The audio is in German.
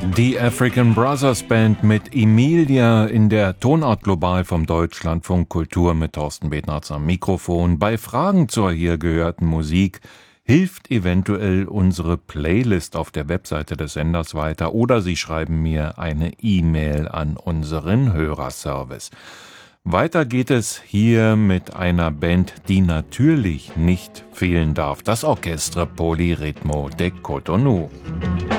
Die African Brothers Band mit Emilia in der Tonart Global vom Deutschlandfunk Kultur mit Thorsten Bednarz am Mikrofon. Bei Fragen zur hier gehörten Musik hilft eventuell unsere Playlist auf der Webseite des Senders weiter oder Sie schreiben mir eine E-Mail an unseren Hörerservice. Weiter geht es hier mit einer Band, die natürlich nicht fehlen darf. Das Orchestre Polyrythmo de Cotonou.